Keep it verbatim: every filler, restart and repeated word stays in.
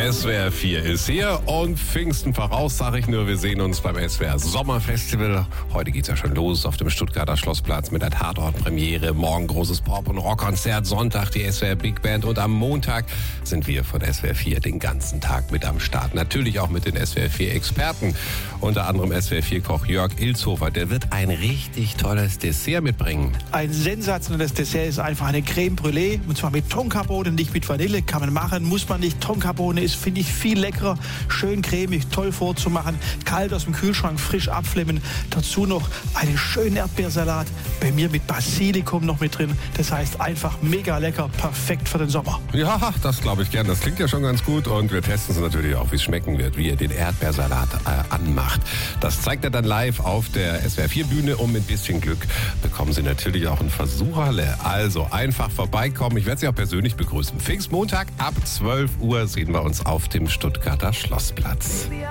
S W R vier ist hier und Pfingsten voraus, sage ich nur. Wir sehen uns beim S W R Sommerfestival. Heute geht's ja schon los auf dem Stuttgarter Schlossplatz mit der Tatort-Premiere. Morgen großes Pop- und Rockkonzert, Sonntag die S W R Big Band und am Montag sind wir von S W R vier den ganzen Tag mit am Start. Natürlich auch mit den S W R vier Experten, unter anderem S W R vier Koch Jörg Ilshofer. Der wird ein richtig tolles Dessert mitbringen. Ein sensationelles Dessert ist einfach eine Creme Brûlée, und zwar mit Tonkabohne, nicht mit Vanille. Kann man machen, muss man nicht. Tonkabohne ist, finde ich, viel leckerer, schön cremig, toll vorzumachen. Kalt aus dem Kühlschrank, frisch abflimmen. Dazu noch einen schönen Erdbeersalat, bei mir mit Basilikum noch mit drin. Das heißt einfach mega lecker, perfekt für den Sommer. Ja, das glaube ich gern. Das klingt ja schon ganz gut und wir testen es natürlich auch, wie es schmecken wird, wie ihr den Erdbeersalat äh, anmacht. Das zeigt er dann live auf der S W R vier Bühne und mit ein bisschen Glück bekommen Sie natürlich auch ein Versucherle. Also einfach vorbeikommen. Ich werde Sie auch persönlich begrüßen. Pfingstmontag ab zwölf Uhr sehen wir uns auf dem Stuttgarter Schlossplatz.